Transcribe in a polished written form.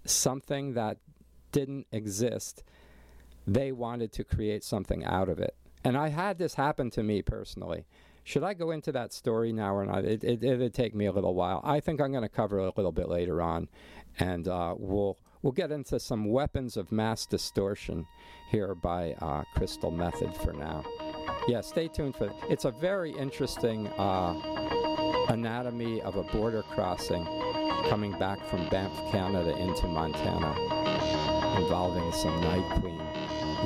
something that didn't exist, they wanted to create something out of it. And I had this happen to me personally. Should I go into that story now or not? It'd take me a little while. I think I'm going to cover it a little bit later on, and we'll get into some weapons of mass distortion here by Crystal Method for now. Yeah, stay tuned for it. It's a very interesting anatomy of a border crossing coming back from Banff, Canada into Montana, involving some Night Queens.